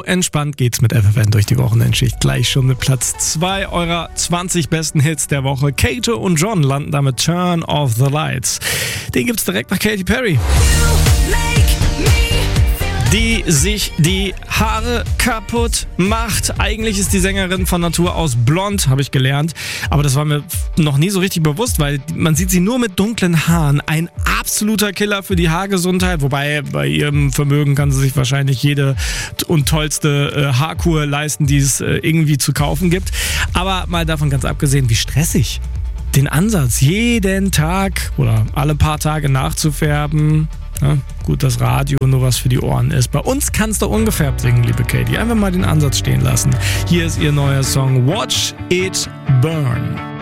entspannt geht's mit FFN durch die Wochenendschicht. Gleich schon mit Platz 2 eurer 20 besten Hits der Woche. Kato und John landen damit Turn Off the Lights. Den gibt's direkt nach Katy Perry, die sich die Haare kaputt macht. Eigentlich ist die Sängerin von Natur aus blond, habe ich gelernt. Aber das war mir noch nie so richtig bewusst, weil man sieht sie nur mit dunklen Haaren. Ein absoluter Killer für die Haargesundheit. Wobei bei ihrem Vermögen kann sie sich wahrscheinlich jede und tollste Haarkur leisten, die es irgendwie zu kaufen gibt. Aber mal davon ganz abgesehen, wie stressig den Ansatz, jeden Tag oder alle paar Tage nachzufärben. Ja, gut, dass Radio nur was für die Ohren ist. Bei uns kannst du ungefärbt singen, liebe Katie. Einfach mal den Ansatz stehen lassen. Hier ist ihr neuer Song Watch It Burn.